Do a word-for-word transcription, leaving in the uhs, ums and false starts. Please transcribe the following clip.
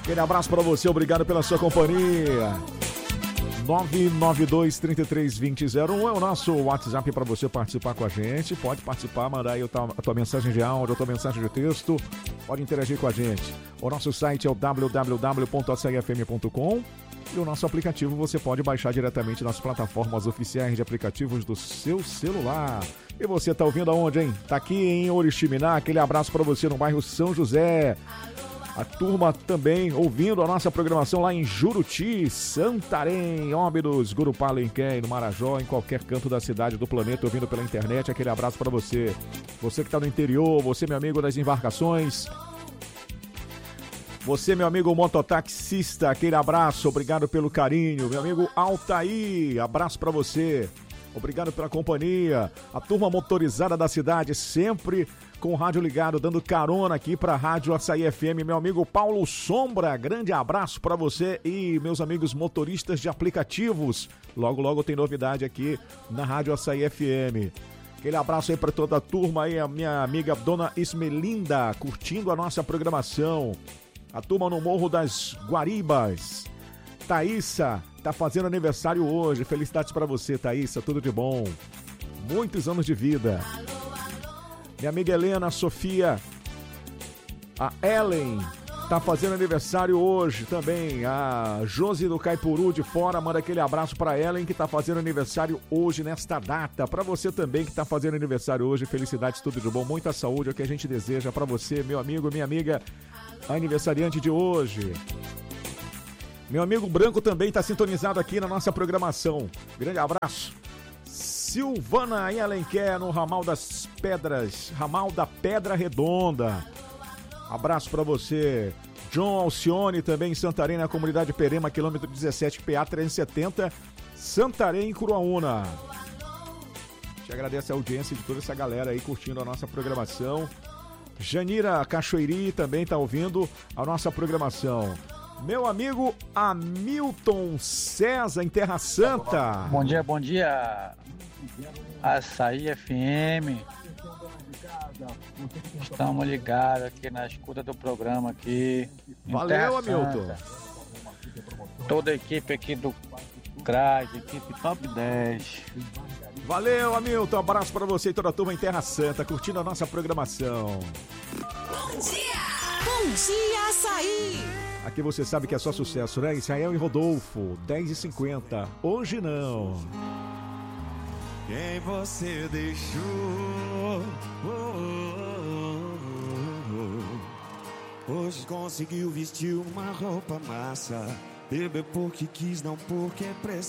Aquele abraço para você, obrigado pela sua companhia. nove nove dois, três três, dois zero zero um é o nosso WhatsApp para você participar com a gente. Pode participar, mandar aí a tua mensagem de áudio, a tua mensagem de texto. Pode interagir com a gente. O nosso site é o w w w ponto a c f m ponto com e o nosso aplicativo você pode baixar diretamente nas plataformas oficiais de aplicativos do seu celular. E você tá ouvindo aonde, hein? Tá aqui em Oriximiná, aquele abraço para você no bairro São José. A turma também ouvindo a nossa programação lá em Juruti, Santarém, Óbidos, Gurupá, Lenquém, no Marajó, em qualquer canto da cidade do planeta, ouvindo pela internet. Aquele abraço para você. Você que está no interior, você, meu amigo das embarcações. Você, meu amigo mototaxista, aquele abraço, obrigado pelo carinho. Meu amigo Altair, abraço para você. Obrigado pela companhia. A turma motorizada da cidade, sempre com o rádio ligado, dando carona aqui para a Rádio Açaí F M. Meu amigo Paulo Sombra, grande abraço para você e meus amigos motoristas de aplicativos. Logo, logo tem novidade aqui na Rádio Açaí F M. Aquele abraço aí para toda a turma aí, a minha amiga Dona Ismelinda, curtindo a nossa programação. A turma no Morro das Guaribas. Thaísa tá fazendo aniversário hoje. Felicidades para você, Thaísa, tudo de bom. Muitos anos de vida. Minha amiga Helena, a Sofia, a Ellen tá fazendo aniversário hoje também. A Josi do Caipuru de Fora manda aquele abraço para Ellen que tá fazendo aniversário hoje nesta data. Para você também que tá fazendo aniversário hoje, felicidades, tudo de bom, muita saúde, é o que a gente deseja para você, meu amigo, minha amiga, aniversariante de hoje. Meu amigo Branco também tá sintonizado aqui na nossa programação. Grande abraço. Silvana em Alenquer, no Ramal das Pedras, Ramal da Pedra Redonda. Abraço para você. John Alcione também em Santarém, na comunidade Perema, quilômetro dezessete, P A trezentos e setenta, Santarém, Curuaúna. Te agradeço a audiência de toda essa galera aí curtindo a nossa programação. Janira Cachoeiri também tá ouvindo a nossa programação. Meu amigo Hamilton César em Terra Santa. Bom dia, bom dia. Açaí F M. Estamos ligados aqui na escuta do programa aqui. Valeu, Hamilton. Toda a equipe aqui do C R A S, equipe top dez. Valeu, Hamilton. Um abraço para você e toda a turma em Terra Santa, curtindo a nossa programação. Bom dia! Bom dia, Açaí! Aqui você sabe que é só sucesso, né? Israel e Rodolfo, dez e cinquenta. Hoje não. Quem você deixou? Hoje conseguiu vestir uma roupa massa. Beber porque quis, não porque precisou.